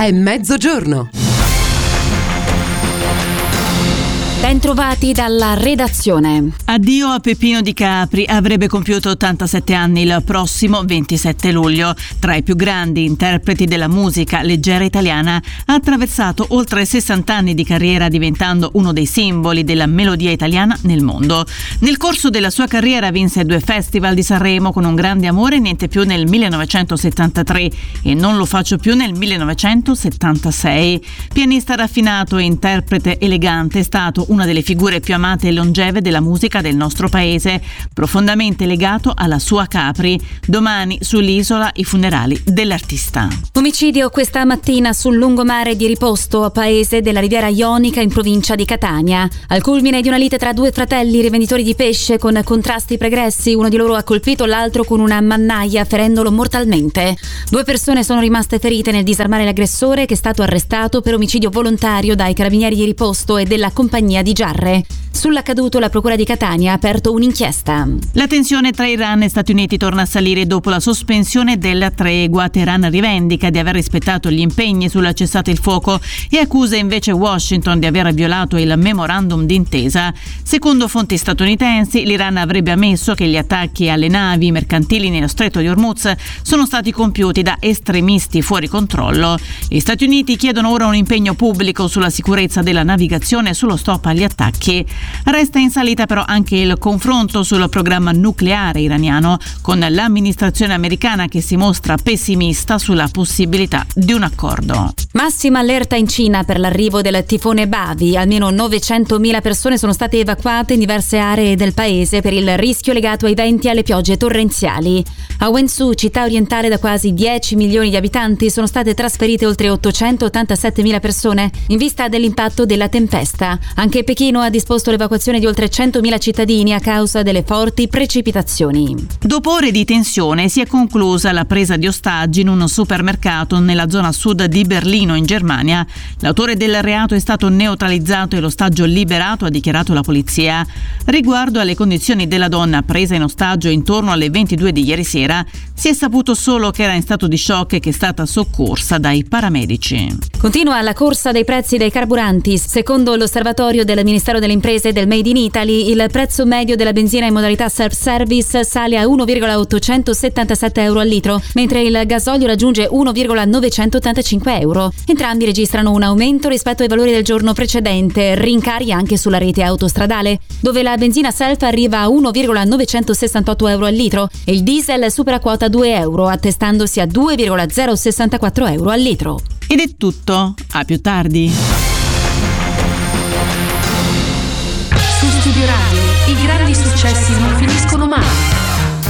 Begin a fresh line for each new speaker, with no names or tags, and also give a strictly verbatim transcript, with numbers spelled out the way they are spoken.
È mezzogiorno.
Bentrovati dalla redazione.
Addio a Peppino Di Capri, avrebbe compiuto ottantasette anni il prossimo ventisette luglio. Tra i più grandi interpreti della musica leggera italiana, ha attraversato oltre sessanta anni di carriera, diventando uno dei simboli della melodia italiana nel mondo. Nel corso della sua carriera vinse due festival di Sanremo con Un grande amore, niente più nel millenovecentosettantatré e Non lo faccio più nel millenovecentosettantasei. Pianista raffinato e interprete elegante, è stato una delle figure più amate e longeve della musica del nostro paese, profondamente legato alla sua Capri. Domani sull'isola i funerali dell'artista.
Omicidio questa mattina sul lungomare di Riposto, paese della Riviera Ionica in provincia di Catania. Al culmine di una lite tra due fratelli rivenditori di pesce con contrasti pregressi, uno di loro ha colpito l'altro con una mannaia, ferendolo mortalmente. Due persone sono rimaste ferite nel disarmare l'aggressore, che è stato arrestato per omicidio volontario dai carabinieri di Riposto e della compagnia di Giarre. Sull'accaduto la Procura di Catania ha aperto un'inchiesta.
La tensione tra Iran e Stati Uniti torna a salire dopo la sospensione della tregua. Teheran rivendica di aver rispettato gli impegni sulla cessata il fuoco e accusa invece Washington di aver violato il memorandum d'intesa. Secondo fonti statunitensi, l'Iran avrebbe ammesso che gli attacchi alle navi mercantili nello stretto di Hormuz sono stati compiuti da estremisti fuori controllo. Gli Stati Uniti chiedono ora un impegno pubblico sulla sicurezza della navigazione e sullo stop agli attacchi. Resta in salita però anche il confronto sul programma nucleare iraniano, con l'amministrazione americana che si mostra pessimista sulla possibilità di un accordo.
Massima allerta in Cina per l'arrivo del tifone Bavi. Almeno novecentomila persone sono state evacuate in diverse aree del paese per il rischio legato ai venti e alle piogge torrenziali. A Wenzhou, città orientale da quasi dieci milioni di abitanti, sono state trasferite oltre ottocentottantasettemila persone in vista dell'impatto della tempesta. Anche Pechino ha disposto l'evacuazione di oltre centomila cittadini a causa delle forti precipitazioni.
Dopo ore di tensione si è conclusa la presa di ostaggi in un supermercato nella zona sud di Berlino, in Germania. L'autore del reato è stato neutralizzato e l'ostaggio liberato, ha dichiarato la polizia. Riguardo alle condizioni della donna presa in ostaggio intorno alle ventidue di ieri sera, si è saputo solo che era in stato di shock e che è stata soccorsa dai paramedici.
Continua la corsa dei prezzi dei carburanti. Secondo l'osservatorio del Ministero delle Imprese e del Made in Italy, il prezzo medio della benzina in modalità self-service sale a uno virgola ottocentosettantasette euro al litro, mentre il gasolio raggiunge uno virgola novecentottantacinque euro. Entrambi registrano un aumento rispetto ai valori del giorno precedente, rincari anche sulla rete autostradale, dove la benzina self arriva a uno virgola novecentosessantotto euro al litro e il diesel supera quota due euro, attestandosi a due virgola zero sessantaquattro euro al litro.
Ed è tutto, a più tardi.
Su Studio Radio, i grandi successi non finiscono mai.